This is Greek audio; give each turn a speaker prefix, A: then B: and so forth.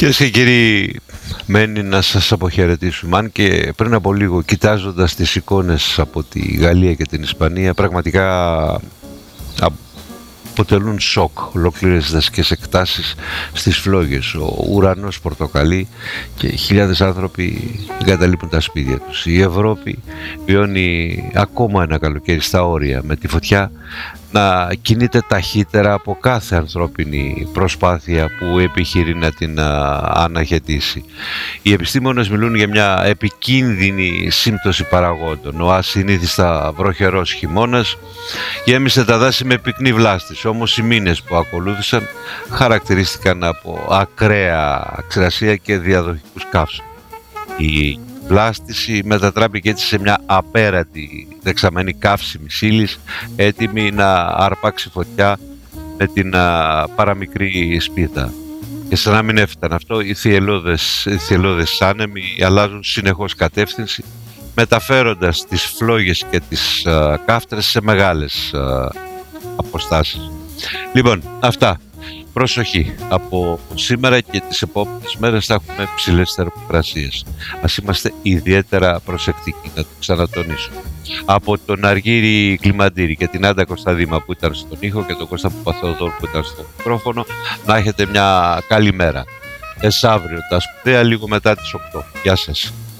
A: Κυρίες και κύριοι, μένει να σας αποχαιρετήσουμε. Αν και πριν από λίγο, κοιτάζοντας τις εικόνες από τη Γαλλία και την Ισπανία, πραγματικά αποτελούν σοκ ολόκληρες δασικές εκτάσεις στις φλόγες. Ο ουρανός πορτοκαλί και χιλιάδες άνθρωποι εγκαταλείπουν τα σπίτια τους. Η Ευρώπη βιώνει ακόμα ένα καλοκαίρι στα όρια, με τη φωτιά να κινείται ταχύτερα από κάθε ανθρώπινη προσπάθεια που επιχειρεί να την αναχαιτήσει. Οι επιστήμονες μιλούν για μια επικίνδυνη σύμπτωση παραγόντων. Ο ασυνήθιστα βροχερός χειμώνας γέμισε τα δάση με πυκνή βλάστηση, όμως οι μήνες που ακολούθησαν χαρακτηρίστηκαν από ακραία ξηρασία και διαδοχικούς καύσους. Η βλάστηση μετατράπηκε έτσι σε μια απέρατη δεξαμενή καύσιμη ύλης, έτοιμη να αρπάξει φωτιά με την παραμικρή σπίθα. Και σαν να μην έφτανε αυτό, οι θυελλώδες άνεμοι αλλάζουν συνεχώς κατεύθυνση, μεταφέροντας τις φλόγες και τις κάφτρες σε μεγάλες αποστάσεις. Λοιπόν, αυτά. Προσοχή, από σήμερα και τις επόμενες μέρες θα έχουμε ψηλές θερμοκρασίες. Ας είμαστε ιδιαίτερα προσεκτικοί, να το ξανατονίσω. Από τον Αργύρη Κλιμαντήρη και την Άντα Κωνσταντίμα που ήταν στον ήχο και τον Κώστα Παπαθεοδόρου που ήταν στο μικρόφωνο, να έχετε μια καλή μέρα. Αύριο τα σπουδαία λίγο μετά τις 8. Γεια σας.